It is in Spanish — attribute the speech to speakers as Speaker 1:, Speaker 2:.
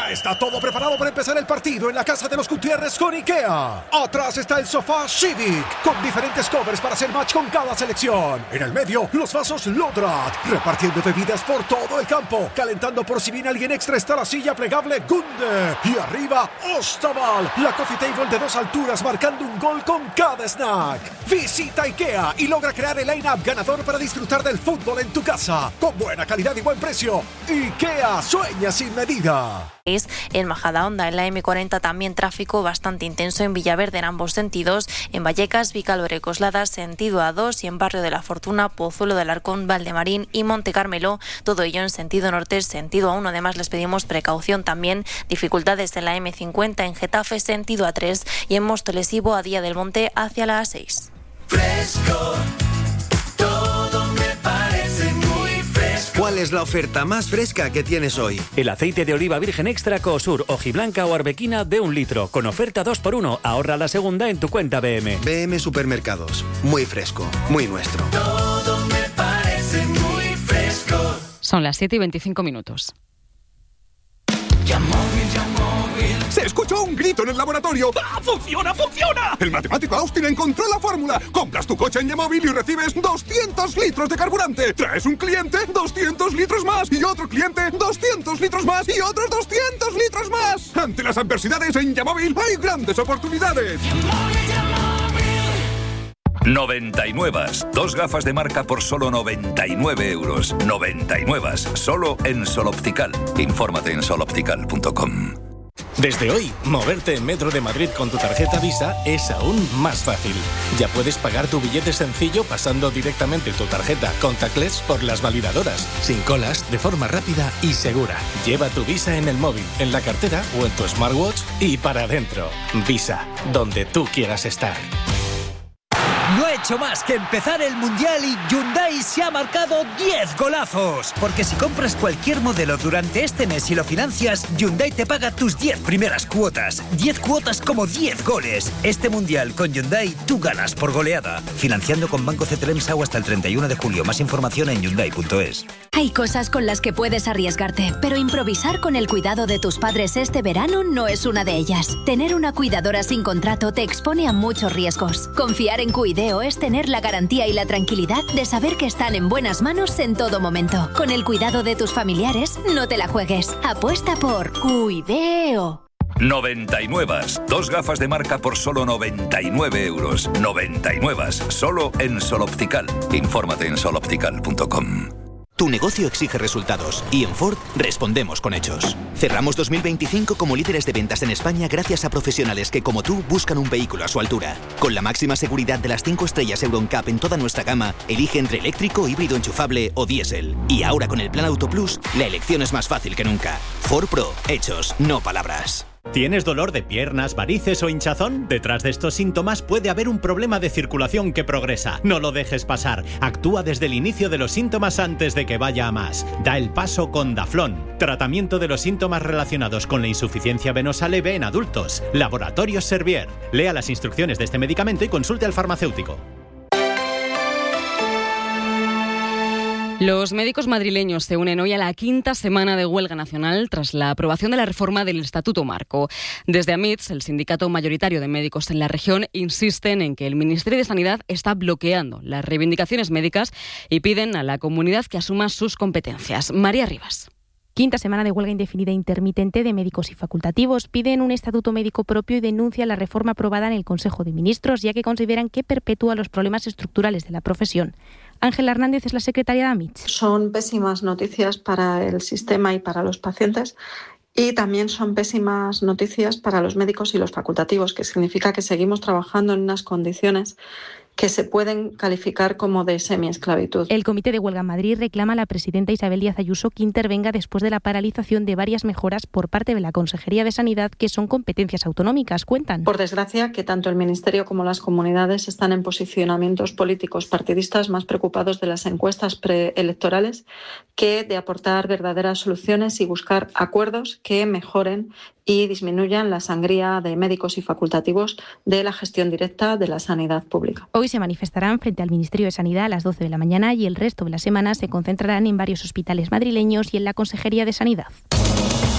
Speaker 1: Ya está todo preparado para empezar el partido en la casa de los Gutiérrez con IKEA. Atrás está el sofá Civic, con diferentes covers para hacer match con cada selección. En el medio, los vasos Lodrat, repartiendo bebidas por todo el campo. Calentando por si viene alguien extra está la silla plegable Gunde. Y arriba, Ostaval, la coffee table de 2 alturas marcando un gol con cada snack. Visita IKEA y logra crear el line-up ganador para disfrutar del fútbol en tu casa. Con buena calidad y buen precio. IKEA, sueña sin medida.
Speaker 2: En Majadahonda, en la M40 también tráfico bastante intenso en Villaverde en ambos sentidos, en Vallecas, Vicálvaro y Coslada, sentido A2 y en Barrio de la Fortuna, Pozuelo del Arcón, Valdemarín y Monte Carmelo, todo ello en sentido norte, sentido A1. Además les pedimos precaución también, dificultades en la M50 en Getafe, sentido A3 y en Móstoles y Boadilla del Monte hacia la A6.
Speaker 3: Fresco, todo me parece muy fresco.
Speaker 4: ¿Cuál es la oferta más fresca que tienes hoy?
Speaker 5: El aceite de oliva virgen extra Coosur, hojiblanca o arbequina de 1 litro, con oferta 2x1. Ahorra la segunda en tu cuenta BM.
Speaker 4: BM Supermercados. Muy fresco, muy nuestro.
Speaker 3: Todo me parece muy fresco.
Speaker 6: Son las 7:25.
Speaker 3: Ya móvil, ya móvil.
Speaker 7: ¡Se escuchó un grito en el laboratorio!
Speaker 3: ¡Ah, funciona, funciona!
Speaker 7: El matemático Austin encontró la fórmula. Compras tu coche en Yamóvil y recibes 200 litros de carburante. Traes un cliente, 200 litros más. Y otro cliente, 200 litros más. Y otros 200 litros más. Ante las adversidades en Yamóvil hay grandes oportunidades.
Speaker 8: 99. 2 gafas de marca por solo 99 euros. 99. Solo en Sol Optical. Infórmate en soloptical.com.
Speaker 9: Desde hoy, moverte en Metro de Madrid con tu tarjeta Visa es aún más fácil. Ya puedes pagar tu billete sencillo pasando directamente tu tarjeta contactless por las validadoras, sin colas, de forma rápida y segura. Lleva tu Visa en el móvil, en la cartera o en tu smartwatch y para adentro. Visa, donde tú quieras estar.
Speaker 10: No ha hecho más que empezar el Mundial y Hyundai se ha marcado 10 golazos. Porque si compras cualquier modelo durante este mes y lo financias, Hyundai te paga tus 10 primeras cuotas. 10 cuotas como 10 goles. Este Mundial con Hyundai tú ganas por goleada. Financiando con Banco CTLM-SAU hasta el 31 de julio. Más información en Hyundai.es.
Speaker 11: Hay cosas con las que puedes arriesgarte, pero improvisar con el cuidado de tus padres este verano no es una de ellas. Tener una cuidadora sin contrato te expone a muchos riesgos. Confiar en Cuideo es tener la garantía y la tranquilidad de saber que están en buenas manos en todo momento. Con el cuidado de tus familiares, no te la juegues. Apuesta por Cuideo.
Speaker 8: 99. 2 gafas de marca por solo 99 euros. 99. Solo en Sol Optical. Infórmate en soloptical.com.
Speaker 12: Tu negocio exige resultados y en Ford respondemos con hechos. Cerramos 2025 como líderes de ventas en España gracias a profesionales que, como tú, buscan un vehículo a su altura. Con la máxima seguridad de las 5 estrellas Euro NCAP en toda nuestra gama, elige entre eléctrico, híbrido enchufable o diésel. Y ahora con el Plan Auto Plus, la elección es más fácil que nunca. Ford Pro, hechos, no palabras.
Speaker 13: ¿Tienes dolor de piernas, varices o hinchazón? Detrás de estos síntomas puede haber un problema de circulación que progresa. No lo dejes pasar. Actúa desde el inicio de los síntomas antes de que vaya a más. Da el paso con Daflón. Tratamiento de los síntomas relacionados con la insuficiencia venosa leve en adultos. Laboratorios Servier. Lea las instrucciones de este medicamento y consulte al farmacéutico.
Speaker 6: Los médicos madrileños se unen hoy a la 5ª semana de huelga nacional tras la aprobación de la reforma del Estatuto Marco. Desde AMITS, el sindicato mayoritario de médicos en la región, insisten en que el Ministerio de Sanidad está bloqueando las reivindicaciones médicas y piden a la comunidad que asuma sus competencias. María Rivas.
Speaker 14: 5ª semana de huelga indefinida intermitente de médicos y facultativos. Piden un estatuto médico propio y denuncian la reforma aprobada en el Consejo de Ministros, ya que consideran que perpetúa los problemas estructurales de la profesión. Ángela Hernández es la secretaria de AMITS.
Speaker 15: Son pésimas noticias para el sistema y para los pacientes. Y también son pésimas noticias para los médicos y los facultativos, que significa que seguimos trabajando en unas condiciones que se pueden calificar como de semiesclavitud.
Speaker 14: El Comité de Huelga en Madrid reclama a la presidenta Isabel Díaz Ayuso que intervenga después de la paralización de varias mejoras por parte de la Consejería de Sanidad, que son competencias autonómicas, cuentan.
Speaker 15: Por desgracia, que tanto el Ministerio como las comunidades están en posicionamientos políticos partidistas más preocupados de las encuestas preelectorales que de aportar verdaderas soluciones y buscar acuerdos que mejoren y disminuyan la sangría de médicos y facultativos de la gestión directa de la sanidad pública.
Speaker 14: Hoy se manifestarán frente al Ministerio de Sanidad a las 12 de la mañana y el resto de la semana se concentrarán en varios hospitales madrileños y en la Consejería de Sanidad.